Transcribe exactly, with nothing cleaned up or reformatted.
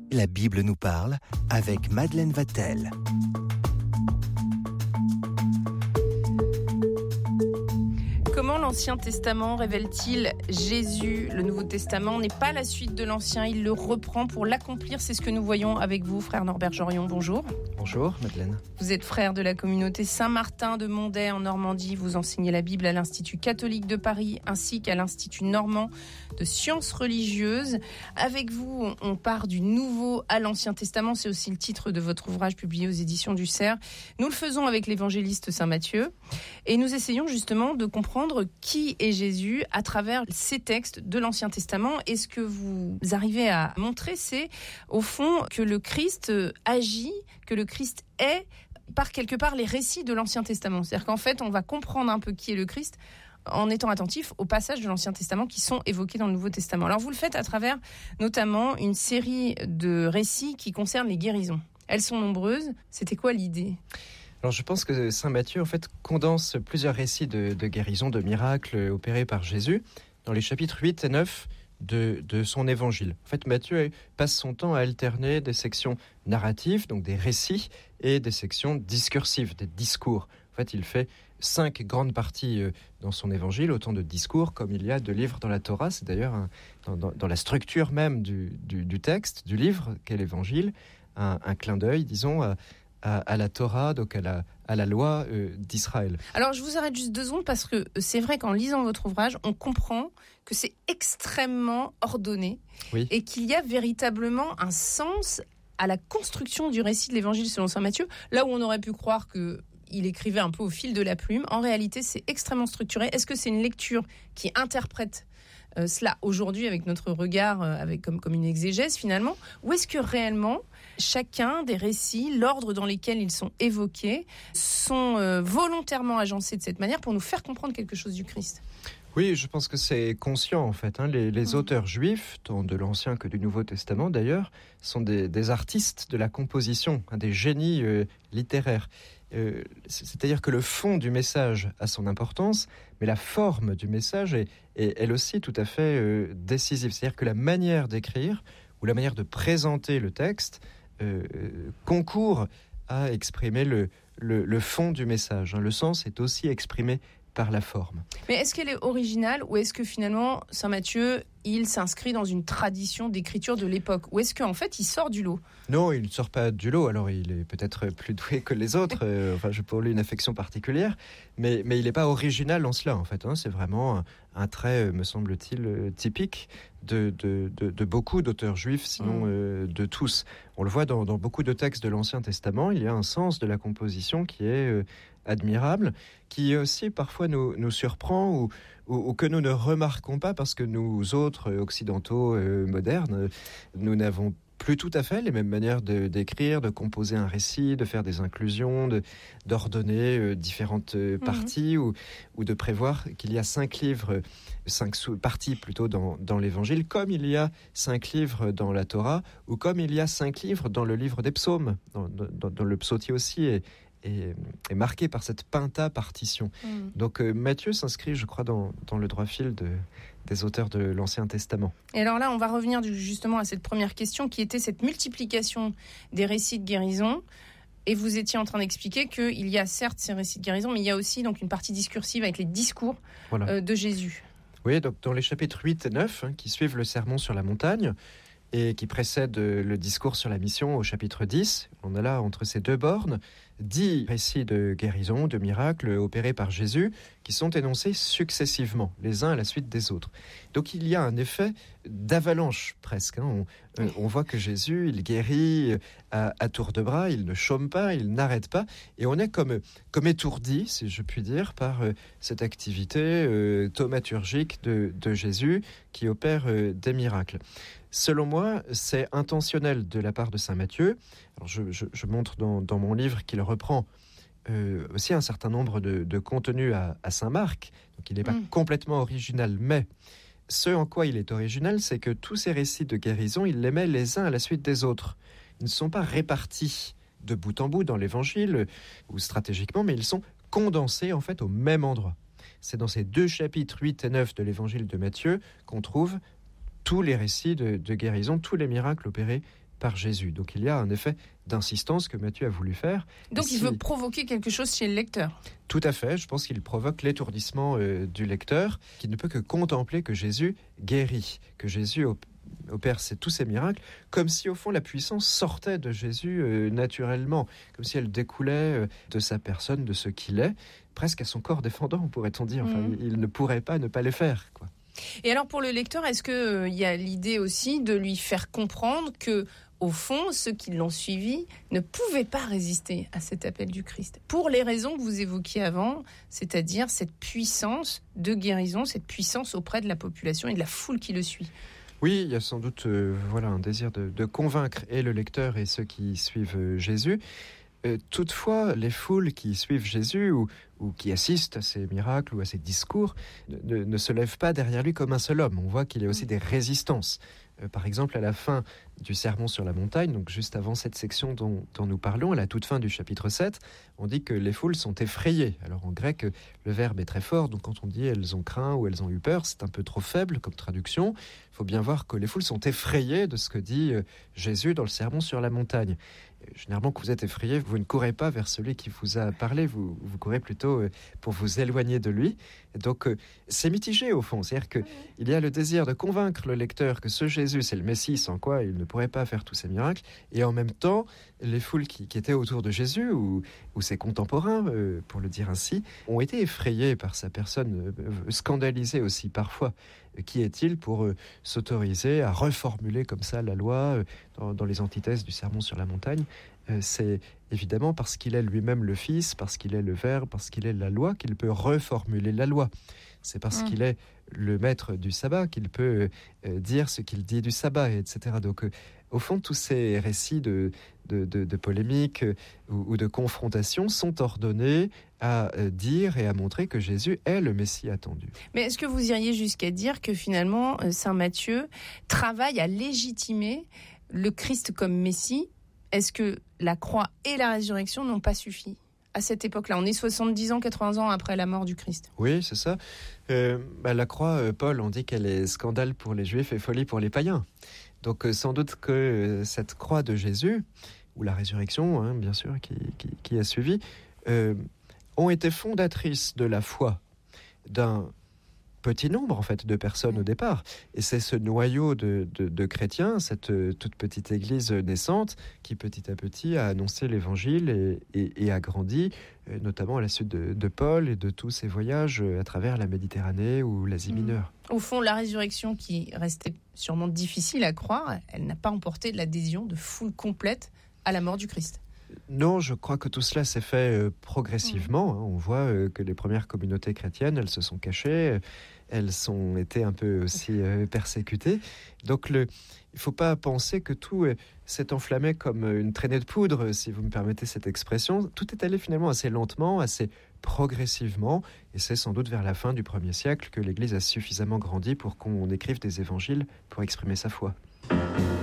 La Bible nous parle avec Madeleine Vatel. Comment l'Ancien Testament révèle-t-il Jésus ? Le Nouveau Testament n'est pas la suite de l'Ancien, il le reprend pour l'accomplir. C'est ce que nous voyons avec vous, frère Norbert Jorion. Bonjour. Bonjour, Madeleine. Vous êtes frère de la communauté Saint-Martin de Monday en Normandie. Vous enseignez la Bible à l'Institut catholique de Paris ainsi qu'à l'Institut normand de sciences religieuses. Avec vous, on part du Nouveau à l'Ancien Testament. C'est aussi le titre de votre ouvrage publié aux éditions du Cerf. Nous le faisons avec l'évangéliste Saint Matthieu et nous essayons justement de comprendre qui est Jésus à travers ces textes de l'Ancien Testament. Et ce que vous arrivez à montrer, c'est au fond que le Christ agit, que le Christ est par quelque part les récits de l'Ancien Testament. C'est-à-dire qu'en fait, on va comprendre un peu qui est le Christ en étant attentif aux passages de l'Ancien Testament qui sont évoqués dans le Nouveau Testament. Alors vous le faites à travers notamment une série de récits qui concernent les guérisons. Elles sont nombreuses. C'était quoi l'idée ? Alors je pense que Saint Matthieu en fait condense plusieurs récits de, de guérison, de miracles opérés par Jésus dans les chapitres huit et neuf de, de son évangile. En fait, Matthieu passe son temps à alterner des sections narratives, donc des récits, et des sections discursives, des discours. En fait, il fait cinq grandes parties dans son évangile, autant de discours comme il y a de livres dans la Torah. C'est d'ailleurs un, dans, dans, dans la structure même du, du, du texte, du livre qu'est l'évangile, un, un clin d'œil, disons, à, à, à la Torah, donc à la, à la loi euh, d'Israël. Alors je vous arrête juste deux secondes parce que c'est vrai qu'en lisant votre ouvrage, on comprend que c'est extrêmement ordonné oui. et qu'il y a véritablement un sens à la construction du récit de l'évangile selon saint Matthieu, là où on aurait pu croire que il écrivait un peu au fil de la plume. En réalité, c'est extrêmement structuré. Est-ce que c'est une lecture qui interprète euh, cela aujourd'hui avec notre regard, euh, avec comme, comme une exégèse finalement, ou est-ce que réellement chacun des récits, l'ordre dans lesquels ils sont évoqués, sont euh, volontairement agencés de cette manière pour nous faire comprendre quelque chose du Christ ? Oui, je pense que c'est conscient en fait. Hein. Les, les mmh. auteurs juifs, tant de l'Ancien que du Nouveau Testament d'ailleurs, sont des, des artistes de la composition, hein, des génies euh, littéraires. Euh, c'est-à-dire que le fond du message a son importance, mais la forme du message est, est elle aussi tout à fait euh, décisive. C'est-à-dire que la manière d'écrire ou la manière de présenter le texte euh, concourt à exprimer le, le, le fond du message. Hein. Le sens est aussi exprimé par la forme. Mais est-ce qu'elle est originale ou est-ce que finalement Saint Matthieu, il s'inscrit dans une tradition d'écriture de l'époque ? Ou est-ce qu'en fait il sort du lot ? Non, il ne sort pas du lot. Alors il est peut-être plus doué que les autres. euh, enfin, j'ai pour lui une affection particulière, mais mais il n'est pas original en cela en fait. Hein. C'est vraiment un, un trait, me semble-t-il, typique de de de, de beaucoup d'auteurs juifs, sinon mmh. euh, de tous. On le voit dans dans beaucoup de textes de l'Ancien Testament. Il y a un sens de la composition qui est euh, admirable, qui aussi parfois nous, nous surprend ou, ou, ou que nous ne remarquons pas parce que nous autres occidentaux euh, modernes, nous n'avons plus tout à fait les mêmes manières de, d'écrire, de composer un récit, de faire des inclusions, de, d'ordonner euh, différentes euh, parties mmh. ou, ou de prévoir qu'il y a cinq livres, cinq sous- parties plutôt dans, dans l'Évangile, comme il y a cinq livres dans la Torah ou comme il y a cinq livres dans le livre des psaumes, dans, dans, dans le psautier aussi est Est, est marqué par cette pentapartition. Mmh. Donc euh, Matthieu s'inscrit, je crois, dans, dans le droit fil de, des auteurs de l'Ancien Testament. Et alors là, on va revenir justement à cette première question qui était cette multiplication des récits de guérison. Et vous étiez en train d'expliquer qu'il y a certes ces récits de guérison, mais il y a aussi donc une partie discursive avec les discours voilà. euh, de Jésus. Oui, donc dans les chapitres huit et neuf, hein, qui suivent le sermon sur la montagne, et qui précède le discours sur la mission au chapitre dix. On a là, entre ces deux bornes, dix récits de guérison, de miracles opérés par Jésus, qui sont énoncés successivement, les uns à la suite des autres. Donc il y a un effet d'avalanche presque. Hein. On, euh, on voit que Jésus, il guérit à, à tour de bras, il ne chôme pas, il n'arrête pas, et on est comme, comme étourdi, si je puis dire, par euh, cette activité euh, thaumaturgique de, de Jésus qui opère euh, des miracles. Selon moi, c'est intentionnel de la part de saint Matthieu. Alors je, je, je montre dans, dans mon livre qu'il reprend euh, aussi un certain nombre de, de contenus à, à saint Marc, donc il n'est pas mmh. complètement original, mais ce en quoi il est original, c'est que tous ces récits de guérison, il les met les uns à la suite des autres. Ils ne sont pas répartis de bout en bout dans l'évangile ou stratégiquement, mais ils sont condensés en fait au même endroit. C'est dans ces deux chapitres huit et neuf de l'évangile de Matthieu qu'on trouve tous les récits de, de guérison, tous les miracles opérés par Jésus. Donc il y a un effet d'insistance que Matthieu a voulu faire. Donc Et il si... veut provoquer quelque chose chez le lecteur. Tout à fait, je pense qu'il provoque l'étourdissement euh, du lecteur, qui ne peut que contempler que Jésus guérit, que Jésus op- opère ses, tous ces miracles, comme si au fond la puissance sortait de Jésus euh, naturellement, comme si elle découlait euh, de sa personne, de ce qu'il est, presque à son corps défendant, pourrait-on dire. Enfin, mmh. il, il ne pourrait pas ne pas les faire, quoi. Et alors pour le lecteur, est-ce qu'il euh, y a l'idée aussi de lui faire comprendre que, au fond, ceux qui l'ont suivi ne pouvaient pas résister à cet appel du Christ, pour les raisons que vous évoquiez avant, c'est-à-dire cette puissance de guérison, cette puissance auprès de la population et de la foule qui le suit? Oui, il y a sans doute euh, voilà, un désir de, de convaincre et le lecteur et ceux qui suivent euh, Jésus. Euh, toutefois, les foules qui suivent Jésus ou, ou qui assistent à ses miracles ou à ses discours ne, ne, ne se lèvent pas derrière lui comme un seul homme. On voit qu'il y a aussi des résistances. Euh, par exemple, à la fin du Sermon sur la montagne, donc juste avant cette section dont, dont nous parlons, à la toute fin du chapitre sept, on dit que les foules sont effrayées. Alors en grec, le verbe est très fort, donc quand on dit « elles ont craint » ou « elles ont eu peur », c'est un peu trop faible comme traduction. Il faut bien voir que les foules sont effrayées de ce que dit euh, Jésus dans le Sermon sur la montagne. Généralement, quand vous êtes effrayé, vous ne courez pas vers celui qui vous a parlé, vous, vous courez plutôt pour vous éloigner de lui. Et donc, c'est mitigé au fond. C'est-à-dire qu'il y a le désir de convaincre le lecteur que ce Jésus, c'est le Messie, sans quoi il ne pourrait pas faire tous ces miracles. Et en même temps, les foules qui, qui étaient autour de Jésus, ou, ou ses contemporains, euh, pour le dire ainsi, ont été effrayés par sa personne, euh, scandalisés aussi parfois. Qui est-il pour euh, s'autoriser à reformuler comme ça la loi euh, dans, dans les antithèses du Sermon sur la montagne? euh, C'est évidemment parce qu'il est lui-même le Fils, parce qu'il est le Verbe, parce qu'il est la loi, qu'il peut reformuler la loi. C'est parce mmh. qu'il est le maître du sabbat qu'il peut euh, dire ce qu'il dit du sabbat, et cetera. Donc, euh, au fond, tous ces récits de, de, de, de polémiques euh, ou, ou de confrontations sont ordonnés à euh, dire et à montrer que Jésus est le Messie attendu. Mais est-ce que vous iriez jusqu'à dire que finalement, euh, saint Matthieu travaille à légitimer le Christ comme Messie? Est-ce que la croix et la résurrection n'ont pas suffi à cette époque-là? On est soixante-dix ans, quatre-vingts ans après la mort du Christ. Oui, c'est ça. Euh, bah, la croix, euh, Paul, on dit qu'elle est scandale pour les Juifs et folie pour les païens. Donc euh, sans doute que euh, cette croix de Jésus, ou la résurrection, hein, bien sûr, qui, qui, qui a suivi, euh, ont été fondatrices de la foi d'un petit nombre en fait de personnes au départ. Et c'est ce noyau de, de, de chrétiens, cette euh, toute petite église naissante, qui petit à petit a annoncé l'évangile et, et, et a grandi, euh, notamment à la suite de, de Paul et de tous ses voyages à travers la Méditerranée ou l'Asie mineure. Au fond, la résurrection, qui restait sûrement difficile à croire, elle n'a pas emporté l'adhésion de foule complète à la mort du Christ. Non, je crois que tout cela s'est fait euh, progressivement. Hein. On voit euh, que les premières communautés chrétiennes, elles se sont cachées, euh, elles ont été un peu aussi euh, persécutées. Donc le, il ne faut pas penser que tout euh, s'est enflammé comme une traînée de poudre, si vous me permettez cette expression. Tout est allé finalement assez lentement, assez progressivement, et c'est sans doute vers la fin du premier siècle que l'Église a suffisamment grandi pour qu'on écrive des évangiles pour exprimer sa foi.